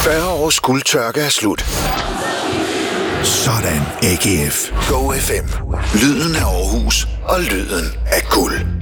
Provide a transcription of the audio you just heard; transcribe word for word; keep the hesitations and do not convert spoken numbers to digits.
fyrre års guldtørke er slut. Sådan, A G F. Go F M. Lyden af Aarhus og lyden af guld.